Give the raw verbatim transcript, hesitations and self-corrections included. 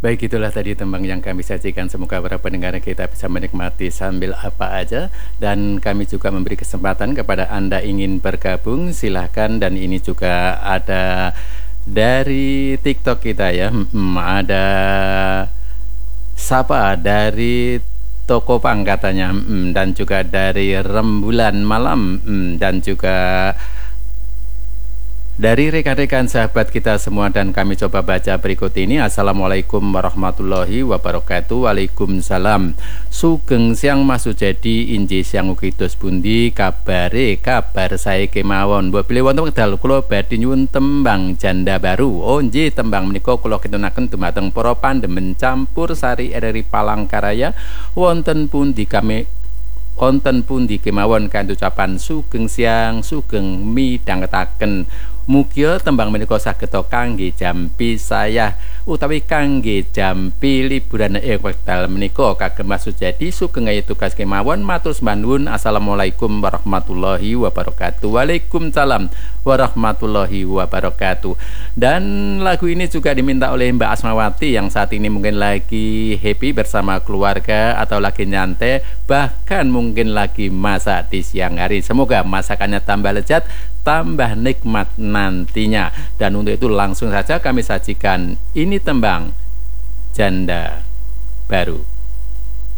Baik, itulah tadi tembang yang kami sajikan. Semoga para pendengar kita bisa menikmati sambil apa aja. Dan kami juga memberi kesempatan kepada Anda ingin bergabung, silahkan. Dan ini juga ada dari TikTok kita ya. Hmm, ada Sapa dari Toko Pang katanya. Hmm, dan juga dari Rembulan Malam. Hmm, dan juga dari rekan-rekan sahabat kita semua, dan kami coba baca berikut ini. Assalamualaikum warahmatullahi wabarakatuh. Waalaikumsalam. Sugeng siang Mas Sujadi, inji siang ugi dos pundi kabare? Kabar saya kemawon. Mbok bilih wonten wekdal kula badhe nyuwun tembang Janda Baru. Oh nggih, tembang menika kula kintunaken dumateng para pandemen campur sari R R I Palangkaraya. Wonten pundi kami Wonten pundi kemawon kanthi ucapan sugeng siang, sugeng midhangetaken. Mugia tembang menika saged kangge jampi saya utawi kangge jampi liburan ing wekdal menika kagem Mas Sujadi. Sugeng ayu tugas kemawon, matur sembah nuwun. Assalamualaikum warahmatullahi wabarakatuh. Waalaikumsalam warahmatullahi wabarakatuh. Dan lagu ini juga diminta oleh Mbak Asmawati yang saat ini mungkin lagi happy bersama keluarga atau lagi nyantai, bahkan mungkin lagi masak di siang hari. Semoga masakannya tambah lezat, tambah nikmat nantinya. Dan untuk itu langsung saja kami sajikan ini tembang Janda Baru.